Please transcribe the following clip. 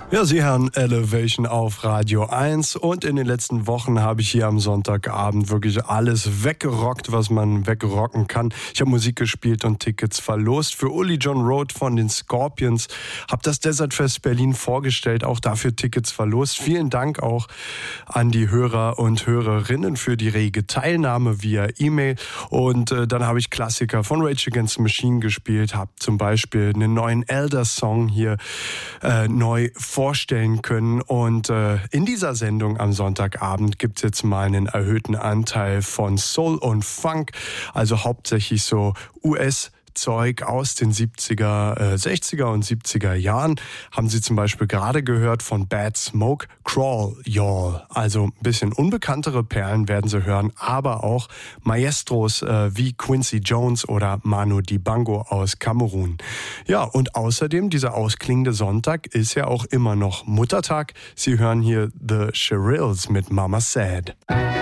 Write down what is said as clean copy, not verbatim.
Ja, Sie hören Elevation auf Radio 1 und in den letzten Wochen habe ich hier am Sonntagabend wirklich alles weggerockt, was man wegrocken kann. Ich habe Musik gespielt und Tickets verlost für Uli John Roth von den Scorpions, habe das Desert Fest Berlin vorgestellt, auch dafür Tickets verlost. Vielen Dank auch an die Hörer und Hörerinnen für die rege Teilnahme via E-Mail und dann habe ich Klassiker von Rage Against the Machine gespielt, habe zum Beispiel einen neuen Elder-Song hier neu vorstellen können und in dieser Sendung am Sonntagabend gibt es jetzt mal einen erhöhten Anteil von Soul und Funk, also hauptsächlich so US-Zeug aus den 60er und 70er Jahren. Haben Sie zum Beispiel gerade gehört von Bad Smoke, Crawl Y'all. Also ein bisschen unbekanntere Perlen werden Sie hören, aber auch Maestros wie Quincy Jones oder Manu Dibango aus Kamerun. Ja, und außerdem, dieser ausklingende Sonntag ist ja auch immer noch Muttertag. Sie hören hier The Shirelles mit Mama Said.